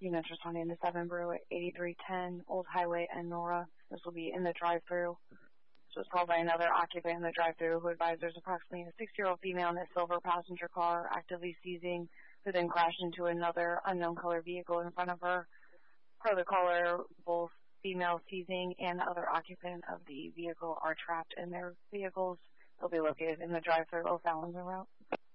units responding to 7 Brew at 8310 Old Highway and Nora. This will be in the drive-thru. So it's called by another occupant in the drive-thru who advised there's approximately a 6-year-old female in a silver passenger car actively seizing, who then crashed into another unknown color vehicle in front of her. Per the caller, both female seizing and the other occupant of the vehicle are trapped in their vehicles. They'll be located in the drive-thru O'Fallon's route.